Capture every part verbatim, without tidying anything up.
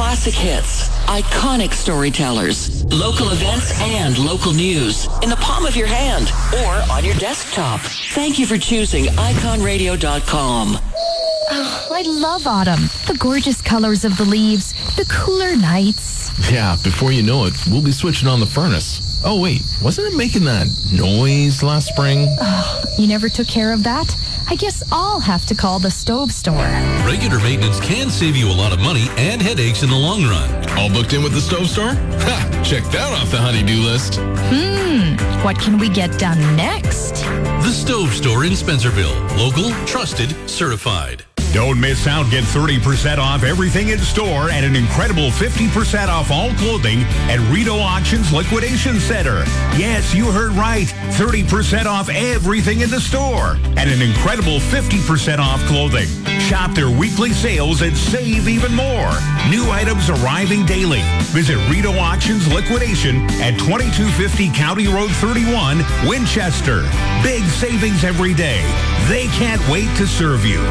Classic hits, iconic storytellers, local events, and local news in the palm of your hand or on your desktop. Thank you for choosing icon radio dot com. Oh, I love autumn. The gorgeous colors of the leaves, the cooler nights. Yeah, before you know it, we'll be switching on the furnace. Oh, wait, wasn't it making that noise last spring? Oh, you never took care of that? I guess I'll have to call the stove store. Regular maintenance can save you a lot of money and headaches in the long run. All booked in with the stove store? Ha! Check that off the honey-do list. Hmm, what can we get done next? The Stove Store in Spencerville. Local, trusted, certified. Don't miss out. Get thirty percent off everything in store and an incredible fifty percent off all clothing at Rito Auctions Liquidation Center. Yes, you heard right. thirty percent off everything in the store and an incredible fifty percent off clothing. Shop their weekly sales and save even more. New items arriving daily. Visit Rito Auctions Liquidation at twenty-two fifty County Road thirty-one, Winchester. Big savings every day. They can't wait to serve you.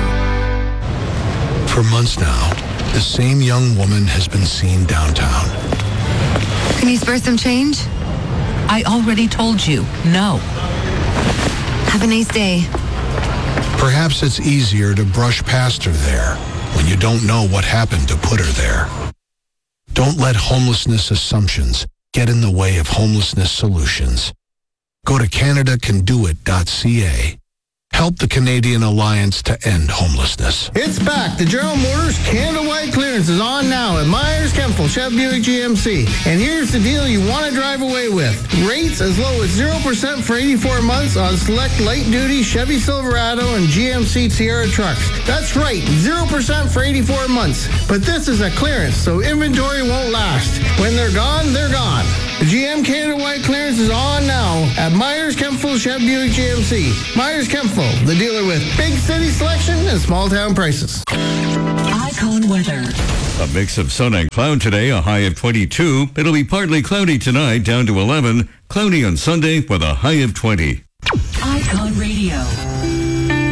For months now, the same young woman has been seen downtown. Can you spare some change? I already told you, no. Have a nice day. Perhaps it's easier to brush past her there when you don't know what happened to put her there. Don't let homelessness assumptions get in the way of homelessness solutions. Go to Canada Can Do It dot C A. Help the Canadian Alliance to end homelessness. It's back. The General Motors Canada Wide Clearance is on now at Myers Kempfel Chevy Buick G M C. And here's the deal you want to drive away with. Rates as low as zero percent for eighty-four months on select light-duty Chevy Silverado and G M C Sierra trucks. That's right, zero percent for eighty-four months. But this is a clearance, so inventory won't last. When they're gone, they're gone. The G M Canada Wide Clearance is on now at Myers Kempfel Chevy Buick G M C. Myers Kempfel, the dealer with big city selection and small town prices. Icon weather. A mix of sun and cloud today, a high of twenty-two. It'll be partly cloudy tonight, down to eleven. Cloudy on Sunday with a high of twenty. Icon Radio.